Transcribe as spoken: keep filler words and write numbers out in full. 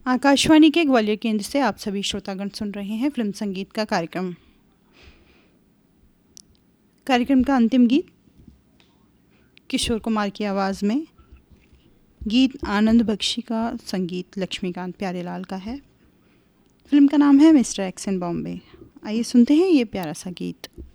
आकाशवाणी के ग्वालियर केंद्र से आप सभी श्रोतागण सुन रहे हैं फिल्म संगीत का कार्यक्रम। कार्यक्रम का अंतिम गीत किशोर कुमार की आवाज़ में, गीत आनंद बख्शी का, संगीत लक्ष्मीकांत प्यारेलाल का है। फिल्म का नाम है मिस्टर एक्स इन बॉम्बे। आइए सुनते हैं ये प्यारा सा गीत।